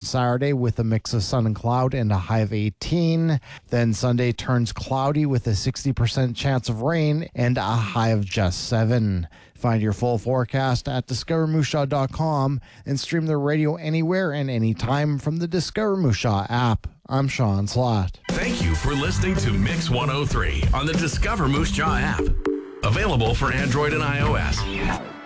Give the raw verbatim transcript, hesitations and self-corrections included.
Saturday with a mix of sun and cloud and a high of eighteen. Then Sunday turns cloudy with a sixty percent chance of rain and a high of just seven. Find your full forecast at discover moose jaw dot com and stream the radio anywhere and anytime from the Discover Moose Jaw app. I'm Sean Slott. Thank you for listening to Mix one oh three on the Discover Moose Jaw app. Available for Android and iOS.